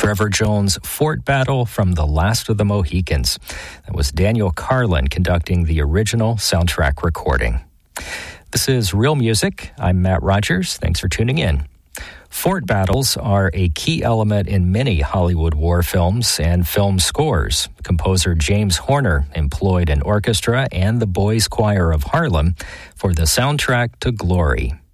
Trevor Jones' Fort Battle from The Last of the Mohicans. That was Daniel Carlin conducting the original soundtrack recording. This is Real Music. I'm Matt Rogers. Thanks for tuning in. Fort battles are a key element in many Hollywood war films and film scores. Composer James Horner employed an orchestra and the Boys Choir of Harlem for the soundtrack to Glory.